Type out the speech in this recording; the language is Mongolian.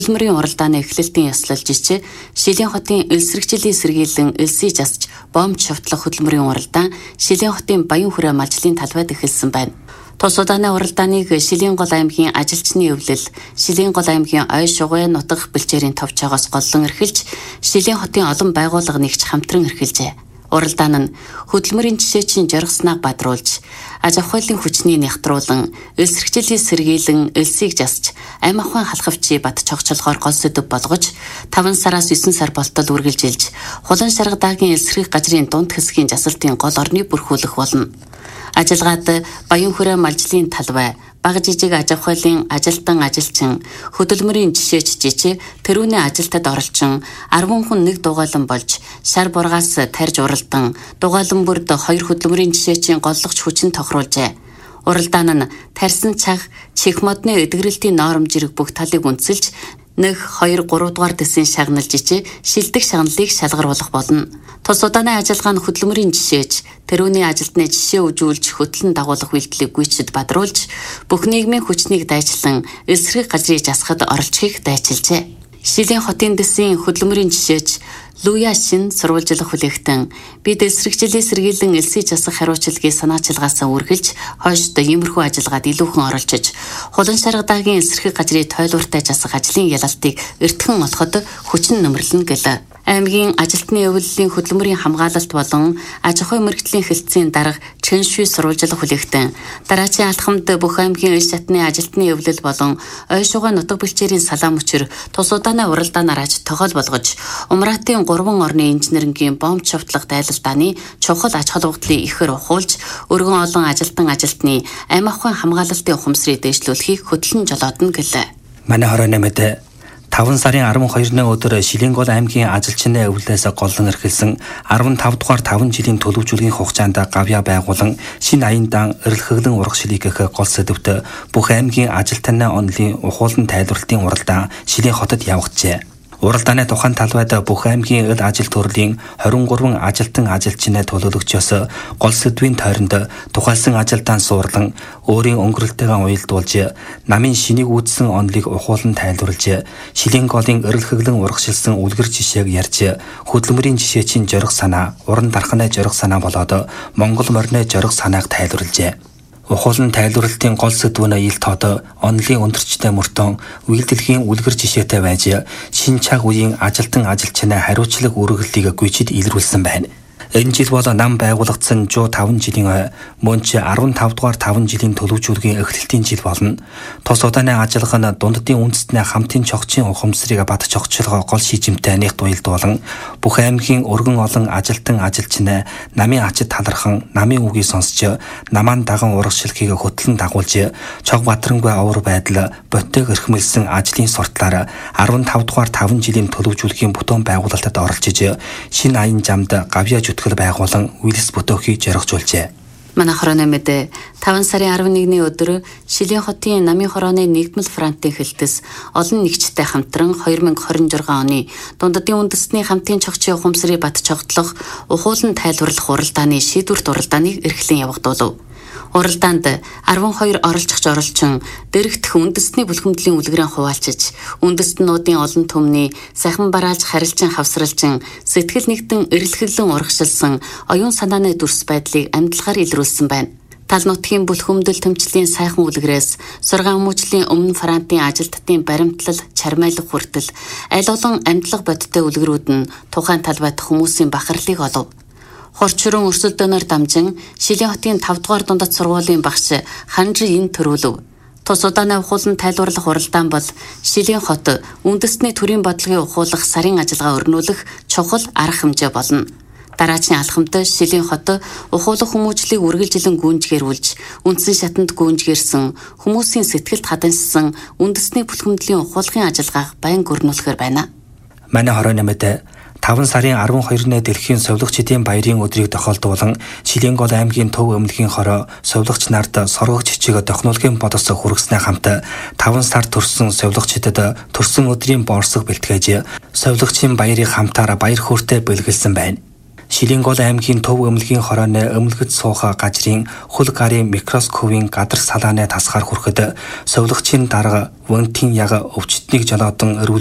Хөдөлмөрийн уралдааны эхлэлтийн ёслол жишээ Шилийн хотын элсрэгчлийн сэргийлэн элсий засч бомб шавтлах хөдөлмөрийн уралдаан Шилийн хотын Баян хүрээ малжлын талбайд эхэлсэн байна. Тус удааны уралдааныг Шилийн гол аймгийн ажилчны эвлэл, Шилийн гол аймгийн ой шугай нутаг бэлчээрийн товчоогоос голлон эрхэлж, Шилийн хотын олон байгууллага нэгж хамтран эрхэлжээ. Уралдаан нь хөдөлмөрийн жишээчин Жоргоснаа бадруулж, аж ахуйлын хүчний нягтруулан, элсрэгчлийн сэргийлэн элсийг засч, амь ахуйн халахвчий бат чогцолгоор гол сэдэв болгож, 5 сараас 9 сар болтол үргэлжилж, хулан шарга даагийн элсрэх газрын дунд хэсгийн жасалтын гол орныг бүрхүүлэх болно. Ажилгаад Баян хүрээ малжлын талбай, бага жижиг аж ахуйлын ажилтан ажилчин, хөдөлмөрийн жишээч жижиг тэрүүний ажилтад оролцсон 10 хүн нэг дугаалan болж шар бургаас тарж уралдан дугаалan бүрд 2 хөдөлмөрийн жишээчийн голлогч хүчин тохируулжээ. Уралдаан нь тарьсан цаг, чих модны эдгэрэлтийн ноорм жирэг бүх талыг үндэслэж 1, 2, 3 дугаар дэсийн шагнал жижиг шилдэг шагналыг шалгаруулах болно. Тус удааны ажиллагаа нь хөдөлмөрийн жишээж, тэрүүний ажилтны жишээ үзүүлж хөтлөн дагуулах үйлдэлийг гүйцэд бадруулж, бүх нийгмийн хүчнийг дайчлан элсрэх газрыг засахад оролцохыг дайчилжээ. Шилийн хотын дэсийн хөдөлмөрийн жишээж Луя шин сурвалжлах хүлээгтэн бид элсрэгчлийн сэргийлэн элсий засах хариуцлагыг санаачилгаасаа үргэлж хойшд иймэрхүү ажиллагаад илүүхэн оролцож, хулан шарга даагийн элсрэх газрыг тойлууртай засах ажлын ялалтыг эртхэн олоход хүчин нөмрлөн гэлээ. Аймгийн ажилтны эвлэлийн хөдөлмөрийн хамгаалалт болон аж ахуй мэргэжлийн хэлтсийн дарга Чэншүй сурвалжлах хүлээгтэн дараачийн алхамд бүх аймгийн ил шатны ажилтны эвлэл болон ой шугай нутаг бэлчээрийн салаам өчр тус удааны уралдаанаар аж тохиол болгож Умратын 3 орны инженерингийн бомб шавтлах дайлалдааны чухал аж холбогдлыг ихээр ухуулж өргөн олон ажилтан ажилтны амь ахуйн хамгаалалтын ухамсарыг дэвшлүүлэхийг хөтлөн жолоодно гэлээ. Манай 28-д 5 сарын 12-ны өдөр Шилийн гол аймгийн ажилчны эвлэлээс голлон эрхэлсэн 15 дугаар 5 жилийн төлөвжүүлгийн хугацаанд гавьяа байгуулан шинэ аяндаа эрэлхэглэн ургашилийг гэх гол сэдвт бүх аймгийн ажилтны онлын ухуулан тайлбарлалтын уралдаан Шилийн хотод явагджээ. Уралдааны тухайн талбайд бүх аймгийн ил ажил төрлийн 23 ажилтан ажилчны төлөөлөгчөөс гол сэдвийн тойронд тухайлсан ажилдаан суурлан өөрийн өнгөрөлтөйгөө уялдуулж, намын шинийг үүдсэн онлыг ухуулан тайлбарлаж, Шилийн голын эрэлхэглэн ургашилсан үлгэр жишээг ярьж, хөдөлмөрийн жишээчин жорих санаа, уран дарханы жорих санаа болоод Монгол морины жорих санааг тайлбарлажээ. Ухуулан тайлбарлалтын гол сэдв нь ил тод онлын өндөрчтэй мөртөө үйлдэлхийн үлгэр жишээтэй байж шинэ цаг үеийн ажилтан ажилчны хариуцлага үргэлжлэлийг гүйцэд илрүүлсэн байна. Энэ жил бол нам байгуулагдсан 105 жилийн мөн ч 15 дугаар 5 жилийн төлөвжүүлгийн эхлэлтийн жил болно. Тус удааны ажиллагаа нь дунддын үндэстний хамтын чогчийн ухамсарыг бат чогчлогоо гол шийдэмтэй нэгт уялдуулан бүх аймгийн өргөн олон ажилтан ажилчны намын ачид талархан намын үгийг сонсч намаан даган урагшилхийг хөтлөн дагуулж чог батрангүй авар байдал ботыг эрхмэлсэн ажлын суртлаар 15 дугаар 5 жилийн төлөвжүүлгийн бүтээн байгуулалтад оролцож шинэ аян замд гавьяа байгуулан үйлс бүтөөхийг жаргажуулжээ. Манай 28-д 5 сарын 11-ний өдөр Шилийн хотын намын хорооны нэгдмэл фронтын хэлтэс олон нэгжтэй хамтран 2026 оны дунддын үндэстний хамтын чогчийн ухамсарыг бат чогтлох ухуулан тайлбарлах уралдааны шийдвэрт уралдааныг эрхлэн явагдуулав. Уралдаанд 12 оролцогч дэрэгдэх үндэстний бүлхэмдлийн үлгэрийн хуваалцаж, үндэстнүүдийн олон түмний сахин бараалж харилцан хавсралчин сэтгэл нэгдэн эрэлхэглэн урагшилсан оюун санааны дүрс байдлыг амьдлагаар илрүүлсэн байна. Тал нутгийн бүлхэмдэл төмчлийн сайхан үлгэрээс сургаан мужлийн өмнө фронтын ажилтнуудын баримтлал, чармайлах хүртэл аль олон амьдлага бодтой үлгэрүүд нь тухайн талбайд хүмүүсийн бахарлыг олов. Хорчрон өрсөлдөөнөөр дамжин Шилийн хотын 5 дугаар дундад сургуулийн багш Ханжи ин төрүүлв. Тус удааны ухуулан тайлбарлах уралдаан бол Шилийн хот үндэстний төрийн бодлогын ухуулах сарын ажиллагаа өрнүүлэх чухал арга хэмжээ болно. Дараачийн алхамд Шилийн хот ухуулах хүмүүжлийг үргэлжилэн гүйцгээрүүлж, үндсэн шатанд гүйцгээрсэн хүмүүсийн сэтгэлд хаданссан үндэстний бүлхэмдлийн ухуулгын ажиллагааг байн өрнүүлэхээр байна. Манай 28-д 5 сарын 12-ны дэлхийн совилогчдын баярын өдрийг тохиолдуулан Шилийн гол аймгийн төв өмнөгийн хороо совилогч нарт соргогч чиг технологийн бодос хүргэснээ хамт 5 сар төрсэн совилогчдод төрсэн өдрийн борсог бэлтгэж совилогчийн баярыг хамтаараа баяр хөөртэй бэлгэлсэн байна. Шилэнгол аймгийн төв өмлөгийн хорооны өмлөгд суух гажрын хөл гарын микроскопын гадар салааны тасгаар хүрэхэд совилгочийн дарга Вэнтин яг өвчтнийг жолоодон